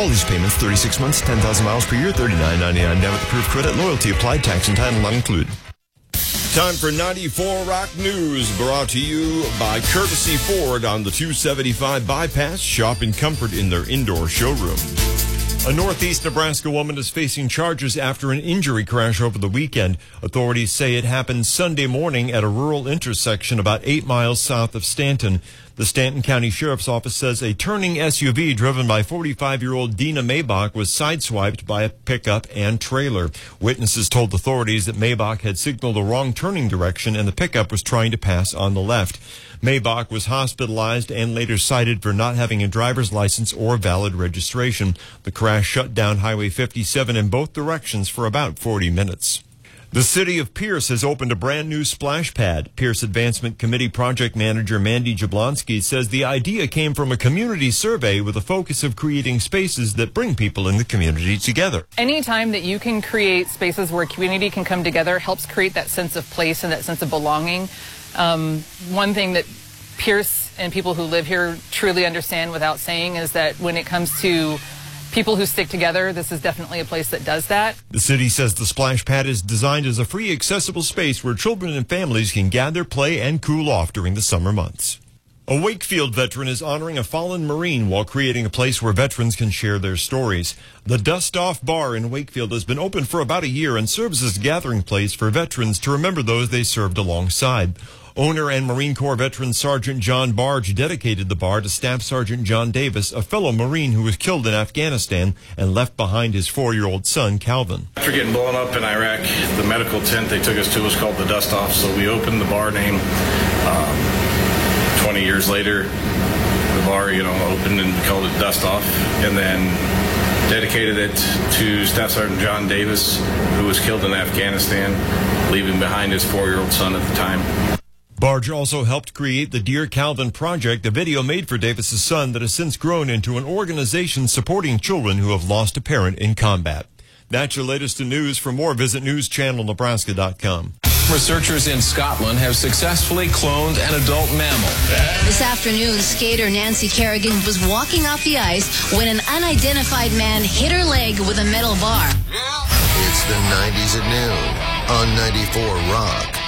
All these payments, 36 months, 10,000 miles per year, $39.99 debit approved credit, loyalty applied, tax and title not included. Time for 94 Rock News, brought to you by Courtesy Ford on the 275 bypass. Shop in comfort in their indoor showroom. A northeast Nebraska woman is facing charges after an injury crash over the weekend. Authorities say it happened Sunday morning at a rural intersection about 8 miles south of Stanton. The Stanton County Sheriff's Office says a turning SUV driven by 45-year-old Dina Maybach was sideswiped by a pickup and trailer. Witnesses told authorities that Maybach had signaled the wrong turning direction and the pickup was trying to pass on the left. Maybach was hospitalized and later cited for not having a driver's license or valid registration. The crash shut down Highway 57 in both directions for about 40 minutes. The city of Pierce has opened a brand new splash pad. Pierce Advancement Committee project manager Mandy Jablonski says the idea came from a community survey with a focus of creating spaces that bring people in the community together. Anytime that you can create spaces where community can come together helps create that sense of place and that sense of belonging. One thing that Pierce and people who live here truly understand without saying is that when it comes to people who stick together, this is definitely a place that does that. The city says the splash pad is designed as a free, accessible space where children and families can gather, play, and cool off during the summer months. A Wakefield veteran is honoring a fallen Marine while creating a place where veterans can share their stories. The Dust Off Bar in Wakefield has been open for about a year and serves as a gathering place for veterans to remember those they served alongside. Owner and Marine Corps veteran Sergeant John Barge dedicated the bar to Staff Sergeant John Davis, a fellow Marine who was killed in Afghanistan and left behind his 4-year-old son, Calvin. After getting blown up in Iraq, the medical tent they took us to was called the Dust Off, so we opened the bar name. 20 years later, the bar, opened and called it Dust Off, and then dedicated it to Staff Sergeant John Davis, who was killed in Afghanistan, leaving behind his 4-year-old son at the time. Barge also helped create the Dear Calvin Project, a video made for Davis's son that has since grown into an organization supporting children who have lost a parent in combat. That's your latest in news. For more, visit newschannelnebraska.com. Researchers in Scotland have successfully cloned an adult mammal. This afternoon, skater Nancy Kerrigan was walking off the ice when an unidentified man hit her leg with a metal bar. It's the 90s at noon on 94 Rock.